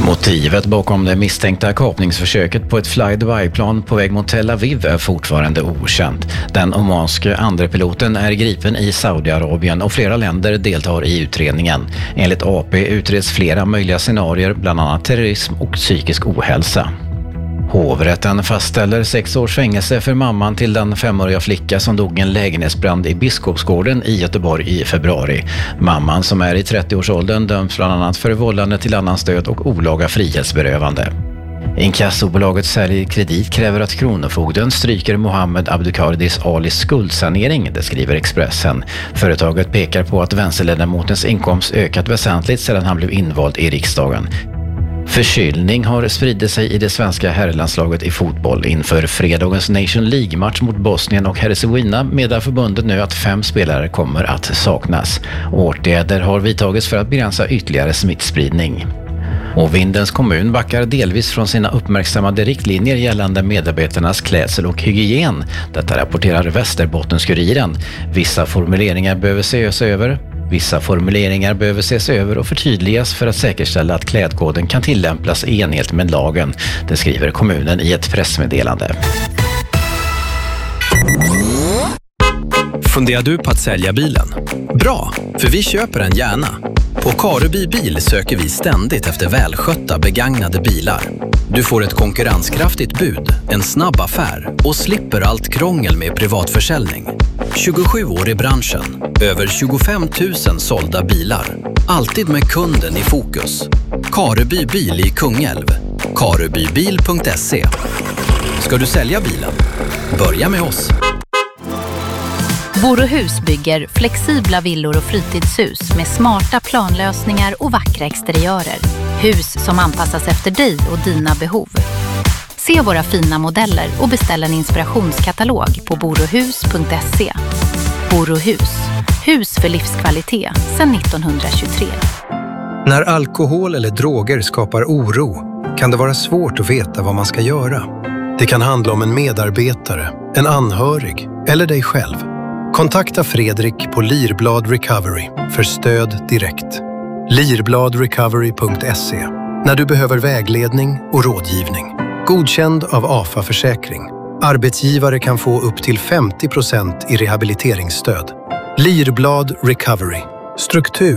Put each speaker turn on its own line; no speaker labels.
Motivet bakom det misstänkta kapningsförsöket på ett Fly-Dubai-plan på väg mot Tel Aviv är fortfarande okänt. Den omanske andre piloten är gripen i Saudiarabien och flera länder deltar i utredningen. Enligt AP utreds flera möjliga scenarier, bland annat terrorism och psykisk ohälsa. Hovrätten fastställer 6 års fängelse för mamman till den 5-åriga flicka som dog i en lägenhetsbrand i Biskopsgården i Göteborg i februari. Mamman, som är i 30-årsåldern, döms bland annat för vållande till annans död och olaga frihetsberövande. Inkassobolaget Sälj Kredit kräver att kronofogden stryker Mohammed Abdukardis Alis skuldsanering, det skriver Expressen. Företaget pekar på att vänsterledamotens inkomst ökat väsentligt sedan han blev invald i riksdagen. Förkylning har spridit sig i det svenska herrlandslaget i fotboll. Inför fredagens Nation League-match mot Bosnien och Herzegovina meddelar förbundet nu att 5 spelare kommer att saknas. Åtgärder har vidtagits för att begränsa ytterligare smittspridning. Och Vindens kommun backar delvis från sina uppmärksammade riktlinjer gällande medarbetarnas klädsel och hygien. Detta rapporterar Västerbottens-Kuriren. Vissa formuleringar behöver ses över och förtydligas för att säkerställa att klädkoden kan tillämpas i enlighet med lagen. Det skriver kommunen i ett pressmeddelande.
Funderar du på att sälja bilen? Bra, för vi köper den gärna. På Kareby Bil söker vi ständigt efter välskötta begagnade bilar. Du får ett konkurrenskraftigt bud, en snabb affär och slipper allt krångel med privatförsäljning. 27 år i branschen, över 25 000 sålda bilar. Alltid med kunden i fokus. Kareby Bil i Kungälv. karebybil.se. Ska du sälja bilen? Börja med oss.
Borohus bygger flexibla villor och fritidshus med smarta planlösningar och vackra exteriörer. Hus som anpassas efter dig och dina behov. Se våra fina modeller och beställ en inspirationskatalog på borohus.se. Borohus. Hus för livskvalitet sedan 1923.
När alkohol eller droger skapar oro kan det vara svårt att veta vad man ska göra. Det kan handla om en medarbetare, en anhörig eller dig själv. Kontakta Fredrik på Lirblad Recovery för stöd direkt. Lirbladrecovery.se. När du behöver vägledning och rådgivning. Godkänd av AFA Försäkring. Arbetsgivare kan få upp till 50% i rehabiliteringsstöd. Lirblad Recovery. Struktur